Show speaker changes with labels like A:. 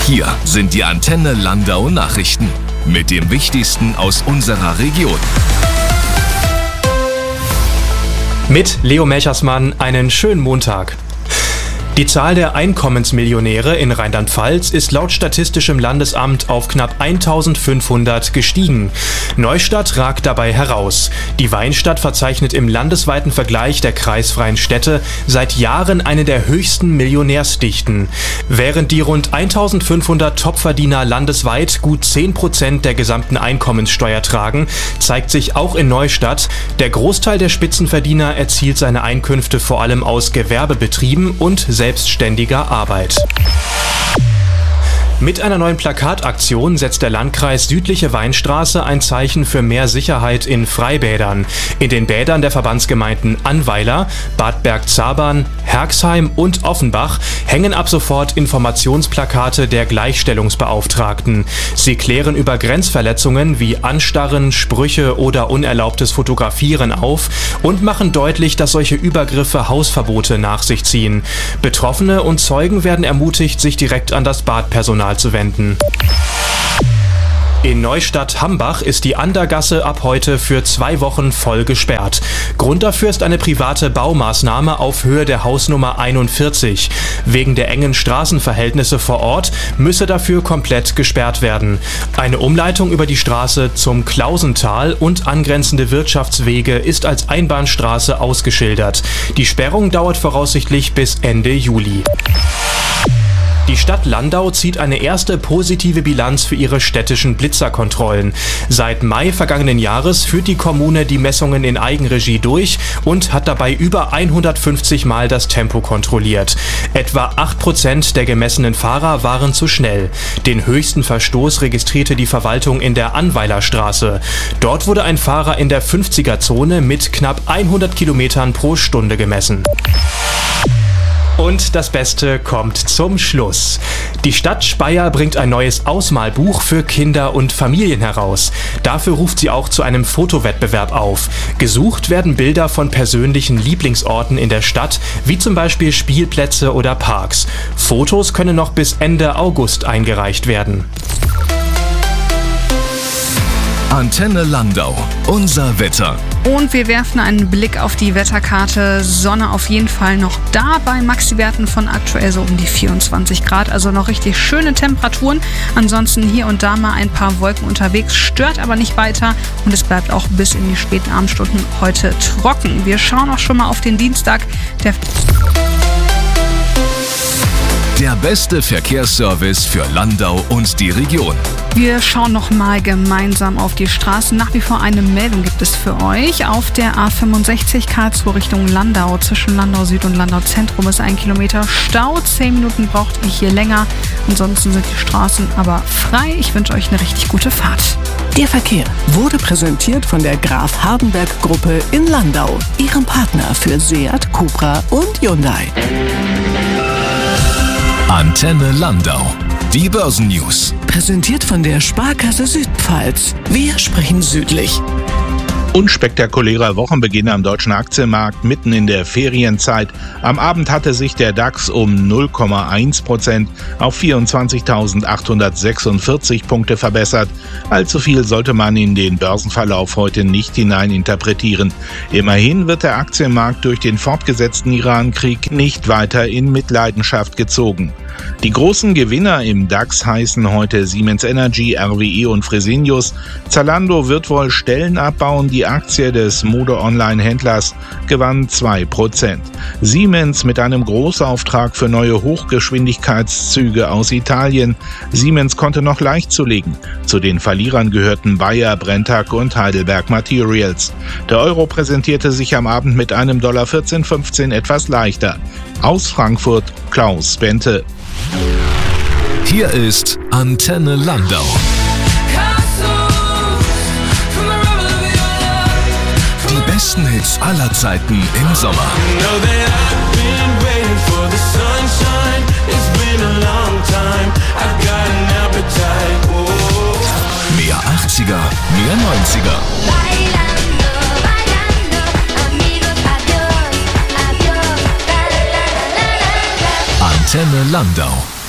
A: Hier sind die Antenne Landau Nachrichten mit dem Wichtigsten aus unserer Region.
B: Mit Leo Melchersmann einen schönen Montag. Die Zahl der Einkommensmillionäre in Rheinland-Pfalz ist laut Statistischem Landesamt auf knapp 1500 gestiegen. Neustadt ragt dabei heraus. Die Weinstadt verzeichnet im landesweiten Vergleich der kreisfreien Städte seit Jahren eine der höchsten Millionärsdichten. Während die rund 1500 Topverdiener landesweit gut 10% der gesamten Einkommenssteuer tragen, zeigt sich auch in Neustadt, der Großteil der Spitzenverdiener erzielt seine Einkünfte vor allem aus Gewerbebetrieben und selbstständiger Arbeit. Mit einer neuen Plakataktion setzt der Landkreis Südliche Weinstraße ein Zeichen für mehr Sicherheit in Freibädern. In den Bädern der Verbandsgemeinden Annweiler, Bad Bergzabern, Herxheim und Offenbach hängen ab sofort Informationsplakate der Gleichstellungsbeauftragten. Sie klären über Grenzverletzungen wie Anstarren, Sprüche oder unerlaubtes Fotografieren auf und machen deutlich, dass solche Übergriffe Hausverbote nach sich ziehen. Betroffene und Zeugen werden ermutigt, sich direkt an das Badpersonal zu wenden. In Neustadt-Hambach ist die Andergasse ab heute für 2 Wochen voll gesperrt. Grund dafür ist eine private Baumaßnahme auf Höhe der Hausnummer 41. Wegen der engen Straßenverhältnisse vor Ort müsse dafür komplett gesperrt werden. Eine Umleitung über die Straße zum Klausental und angrenzende Wirtschaftswege ist als Einbahnstraße ausgeschildert. Die Sperrung dauert voraussichtlich bis Ende Juli. Die Stadt Landau zieht eine erste positive Bilanz für ihre städtischen Blitzerkontrollen. Seit Mai vergangenen Jahres führt die Kommune die Messungen in Eigenregie durch und hat dabei über 150 Mal das Tempo kontrolliert. Etwa 8% der gemessenen Fahrer waren zu schnell. Den höchsten Verstoß registrierte die Verwaltung in der Annweilerstraße. Dort wurde ein Fahrer in der 50er-Zone mit knapp 100 Kilometern pro Stunde gemessen. Und das Beste kommt zum Schluss. Die Stadt Speyer bringt ein neues Ausmalbuch für Kinder und Familien heraus. Dafür ruft sie auch zu einem Fotowettbewerb auf. Gesucht werden Bilder von persönlichen Lieblingsorten in der Stadt, wie zum Beispiel Spielplätze oder Parks. Fotos können noch bis Ende August eingereicht werden.
A: Antenne Landau, unser Wetter.
C: Und wir werfen einen Blick auf die Wetterkarte. Sonne auf jeden Fall noch da bei Maxi-Werten von aktuell so um die 24 Grad. Also noch richtig schöne Temperaturen. Ansonsten hier und da mal ein paar Wolken unterwegs. Stört aber nicht weiter. Und es bleibt auch bis in die späten Abendstunden heute trocken. Wir schauen auch schon mal auf den Dienstag.
A: Der beste Verkehrsservice für Landau und die Region.
C: Wir schauen noch mal gemeinsam auf die Straßen. Nach wie vor eine Meldung gibt es für euch. Auf der A65 Karlsruhe Richtung Landau. Zwischen Landau Süd und Landau Zentrum ist 1 Kilometer Stau. 10 Minuten braucht ihr hier länger. Ansonsten sind die Straßen aber frei. Ich wünsche euch eine richtig gute Fahrt.
D: Der Verkehr wurde präsentiert von der Graf Hardenberg Gruppe in Landau. Ihrem Partner für Seat, Cupra und Hyundai.
A: Antenne Landau. Die Börsennews.
D: Präsentiert von der Sparkasse Südpfalz. Wir sprechen südlich.
E: Unspektakulärer Wochenbeginn am deutschen Aktienmarkt mitten in der Ferienzeit. Am Abend hatte sich der DAX um 0,1% auf 24.846 Punkte verbessert. Allzu viel sollte man in den Börsenverlauf heute nicht hineininterpretieren. Immerhin wird der Aktienmarkt durch den fortgesetzten Iran-Krieg nicht weiter in Mitleidenschaft gezogen. Die großen Gewinner im DAX heißen heute Siemens Energy, RWE und Fresenius. Zalando wird wohl Stellen abbauen. Die Aktie des Mode-Online-Händlers gewann 2%. Siemens mit einem Großauftrag für neue Hochgeschwindigkeitszüge aus Italien. Siemens konnte noch leicht zulegen. Zu den Verlierern gehörten Bayer, Brenntag und Heidelberg Materials. Der Euro präsentierte sich am Abend mit einem $14,15 etwas leichter. Aus Frankfurt Klaus Bente.
A: Hier ist Antenne Landau. Die besten Hits aller Zeiten im Sommer. Mehr 80er, mehr 90er. Antenne Landau.